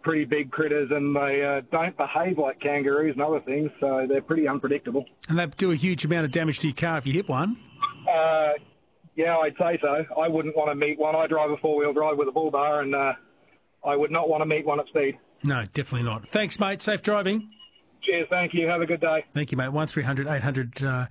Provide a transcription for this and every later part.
pretty big critters, and they don't behave like kangaroos and other things, so they're pretty unpredictable. And they do a huge amount of damage to your car if you hit one. Yeah, I'd say so. I wouldn't want to meet one. I drive a four-wheel drive with a bull bar, and I would not want to meet one at speed. No, definitely not. Thanks, mate. Safe driving. Cheers, thank you. Have a good day. Thank you, mate. 1300 800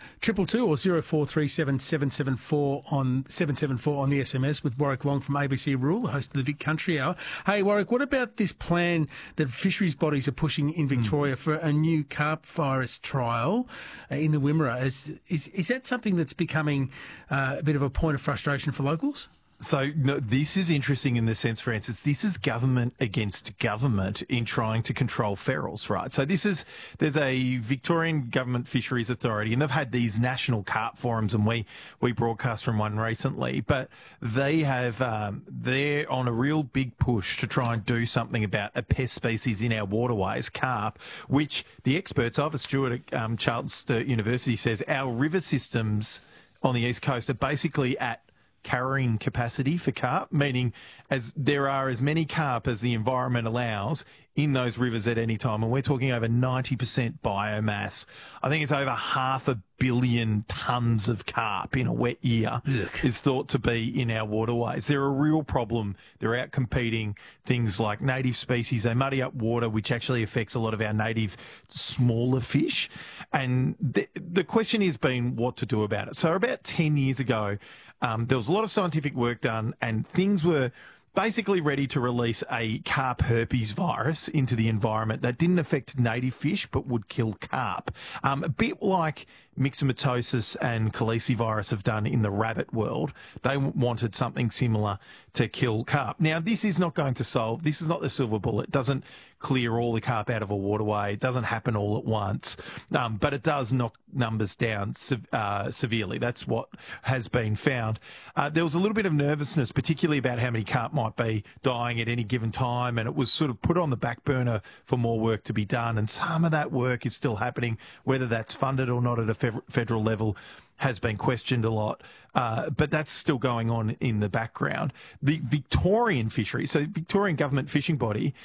222 or 0437 774 on 774 on the SMS with Warwick Long from ABC Rural, the host of the Vic Country Hour. Hey, Warwick, what about this plan that fisheries bodies are pushing in Victoria for a new carp virus trial in the Wimmera? Is that something that's becoming a bit of a point of frustration for locals? So no, this is interesting in the sense, for instance, this is government against government in trying to control ferals, right? So there's a Victorian Government Fisheries Authority, and they've had these national carp forums, and we broadcast from one recently, but they have, they're on a real big push to try and do something about a pest species in our waterways, carp, which the experts, Ivor Stewart at Charles Sturt University says our river systems on the east coast are basically at carrying capacity for carp, meaning as there are as many carp as the environment allows in those rivers at any time. And we're talking over 90% biomass. I think it's over 500 million tonnes of carp in a wet year is thought to be in our waterways. They're a real problem. They're out competing things like native species. They muddy up water, which actually affects a lot of our native smaller fish. And the question has been what to do about it. So about 10 years ago, there was a lot of scientific work done, and things were basically ready to release a carp herpes virus into the environment that didn't affect native fish but would kill carp. A bit like myxomatosis and calicivirus have done in the rabbit world. They wanted something similar to kill carp. Now, this is not going to solve, this is not the silver bullet. It doesn't clear all the carp out of a waterway. It doesn't happen all at once, but it does knock numbers down severely. That's what has been found. There was a little bit of nervousness, particularly about how many carp might be dying at any given time, and it was sort of put on the back burner for more work to be done, and some of that work is still happening, whether that's funded or not at a federal level has been questioned a lot, but that's still going on in the background. The Victorian fishery, so Victorian government fishing body,